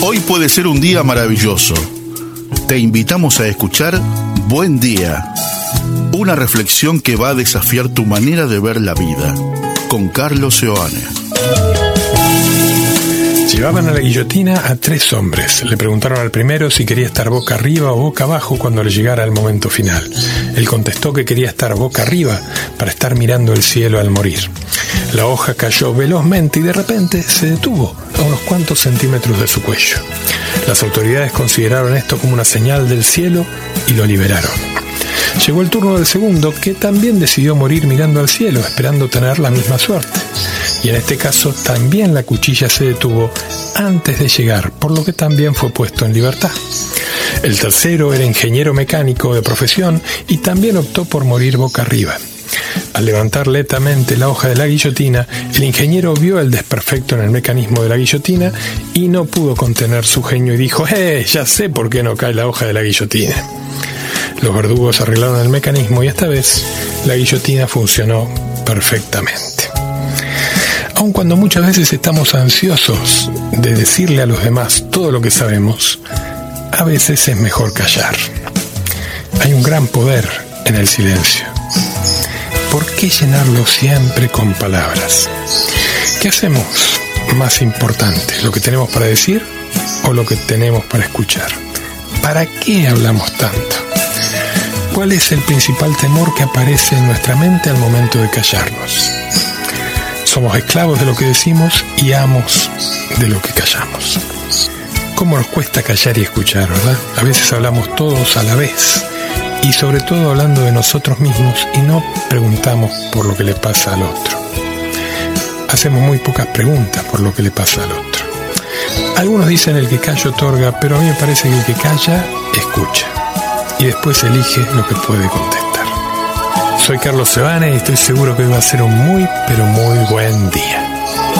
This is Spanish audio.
Hoy puede ser un día maravilloso. Te invitamos a escuchar Buen Día, una reflexión que va a desafiar tu manera de ver la vida, con Carlos Seoane. Llevaban a la guillotina a 3 hombres. Le preguntaron al primero si quería estar boca arriba o boca abajo cuando le llegara el momento final. Él contestó que quería estar boca arriba para estar mirando el cielo al morir. La hoja cayó velozmente y de repente se detuvo a unos cuantos centímetros de su cuello. Las autoridades consideraron esto como una señal del cielo y lo liberaron. Llegó el turno del segundo, que también decidió morir mirando al cielo, esperando tener la misma suerte. Y en este caso también la cuchilla se detuvo antes de llegar, por lo que también fue puesto en libertad. El tercero era ingeniero mecánico de profesión y también optó por morir boca arriba. Al levantar lentamente la hoja de la guillotina, el ingeniero vio el desperfecto en el mecanismo de la guillotina y no pudo contener su genio y dijo: ya sé por qué no cae la hoja de la guillotina. Los verdugos arreglaron el mecanismo y esta vez la guillotina funcionó perfectamente. Aun cuando muchas veces estamos ansiosos de decirle a los demás todo lo que sabemos, a veces es mejor callar. Hay un gran poder en el silencio. ¿Por qué llenarlo siempre con palabras? ¿Qué hacemos más importante? ¿Lo que tenemos para decir o lo que tenemos para escuchar? ¿Para qué hablamos tanto? ¿Cuál es el principal temor que aparece en nuestra mente al momento de callarnos? Somos esclavos de lo que decimos y amos de lo que callamos. ¿Cómo nos cuesta callar y escuchar, verdad? A veces hablamos todos a la vez y sobre todo hablando de nosotros mismos y no preguntamos por lo que le pasa al otro. Hacemos muy pocas preguntas por lo que le pasa al otro. Algunos dicen el que calla otorga, pero a mí me parece que el que calla escucha y después elige lo que puede contestar. Soy Carlos Seoane y estoy seguro que hoy va a ser un muy, pero muy buen día.